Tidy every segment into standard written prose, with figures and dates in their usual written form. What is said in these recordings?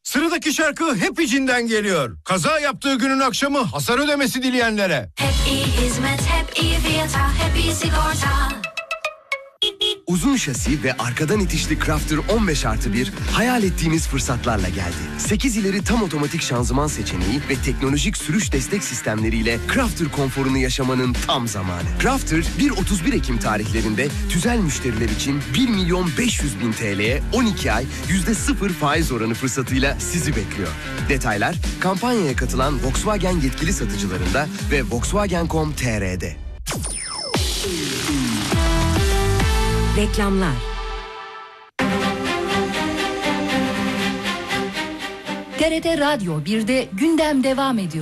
Sıradaki şarkı hep içinden geliyor. Kaza yaptığı günün akşamı hasar ödemesi dileyenlere. Hep iyi hizmet, hep iyi fiyata, hep iyi sigorta. Uzun şasi ve arkadan itişli Crafter 15+1 hayal ettiğiniz fırsatlarla geldi. 8 ileri tam otomatik şanzıman seçeneği ve teknolojik sürüş destek sistemleriyle Crafter konforunu yaşamanın tam zamanı. Crafter 1-31 Ekim tarihlerinde tüzel müşteriler için 1.500.000 TL'ye 12 ay %0 faiz oranı fırsatıyla sizi bekliyor. Detaylar kampanyaya katılan Volkswagen yetkili satıcılarında ve Volkswagen.com.tr'de. Reklamlar. TRT Radyo 1'de gündem devam ediyor.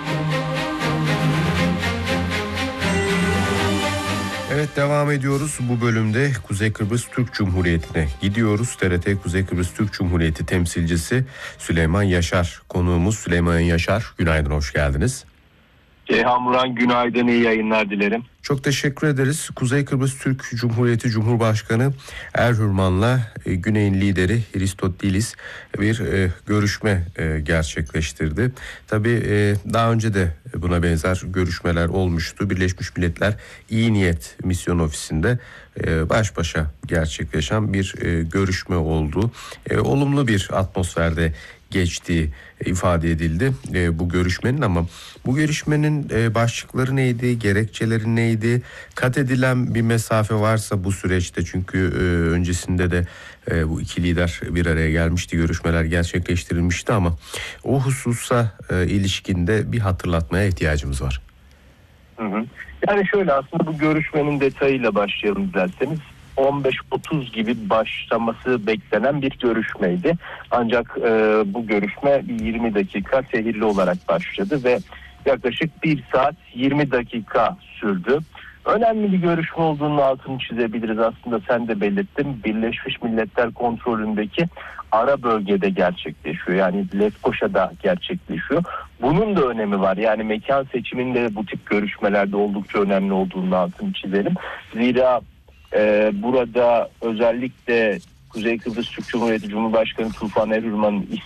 Evet, devam ediyoruz. Bu bölümde Kuzey Kıbrıs Türk Cumhuriyeti'ne gidiyoruz. TRT Kuzey Kıbrıs Türk Cumhuriyeti temsilcisi Süleyman Yaşar konuğumuz. Süleyman Yaşar, günaydın, hoş geldiniz. Ceyhan Buran, günaydın, iyi yayınlar dilerim. Çok teşekkür ederiz. Kuzey Kıbrıs Türk Cumhuriyeti Cumhurbaşkanı Erhürman'la Güney'in lideri Hristotilis bir görüşme gerçekleştirdi. Tabii daha önce de buna benzer görüşmeler olmuştu. Birleşmiş Milletler İyi Niyet Misyon Ofisi'nde baş başa gerçekleşen bir görüşme oldu. Olumlu bir atmosferde geçtiği ifade edildi bu görüşmenin, ama bu görüşmenin başlıkları neydi, gerekçeleri neydi, kat edilen bir mesafe varsa bu süreçte, çünkü öncesinde de bu iki lider bir araya gelmişti, görüşmeler gerçekleştirilmişti, ama o hususa ilişkinde bir hatırlatmaya ihtiyacımız var. Yani şöyle, aslında bu görüşmenin detayıyla başlayalım dilerseniz. 15.30 gibi başlaması beklenen bir görüşmeydi. Ancak bu görüşme 20 dakika sehirli olarak başladı ve yaklaşık 1 saat 20 dakika sürdü. Önemli bir görüşme olduğunun altını çizebiliriz. Aslında sen de belirttin. Birleşmiş Milletler kontrolündeki ara bölgede gerçekleşiyor. Yani Lefkoşa'da gerçekleşiyor. Bunun da önemi var. Yani mekan seçiminde bu tip görüşmelerde oldukça önemli olduğunun altını çizelim. Zira burada özellikle Kuzey Kıbrıs Türk Cumhuriyeti Cumhurbaşkanı Tufan Erhürman'ın